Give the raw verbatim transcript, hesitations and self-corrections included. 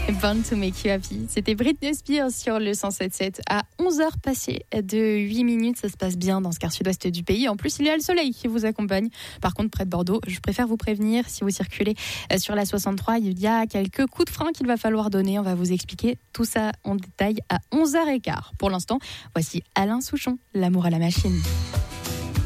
Born to Make You Happy. C'était Britney Spears sur le cent sept sept à onze heures passées de huit minutes. Ça se passe bien dans ce quart sud-ouest du pays. En plus, il y a le soleil qui vous accompagne. Par contre, près de Bordeaux, je préfère vous prévenir, si vous circulez sur la soixante-trois, il y a quelques coups de frein qu'il va falloir donner. On va vous expliquer tout ça en détail à onze heures quinze. Pour l'instant, voici Alain Souchon, L'amour à la machine.